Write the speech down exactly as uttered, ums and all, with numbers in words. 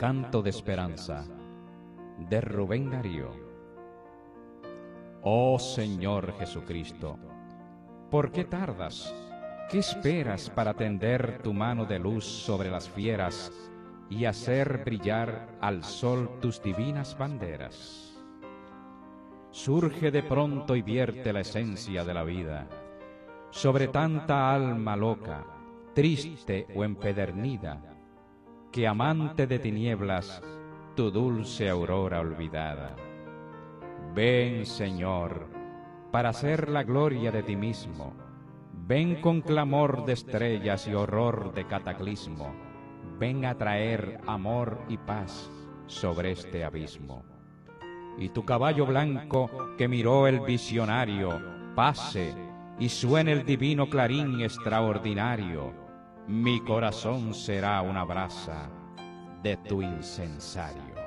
Canto de Esperanza, de Rubén Darío. Oh Señor Jesucristo, ¿por qué tardas? ¿Qué esperas para tender tu mano de luz sobre las fieras y hacer brillar al sol tus divinas banderas? Surge de pronto y vierte la esencia de la vida sobre tanta alma loca, triste o empedernida, que amante de tinieblas, tu dulce aurora olvidada. Ven, Señor, para hacer la gloria de ti mismo. Ven con clamor de estrellas y horror de cataclismo. Ven a traer amor y paz sobre este abismo. Y tu caballo blanco que miró el visionario, pase y suene el divino clarín extraordinario. Mi corazón será una brasa de tu incensario.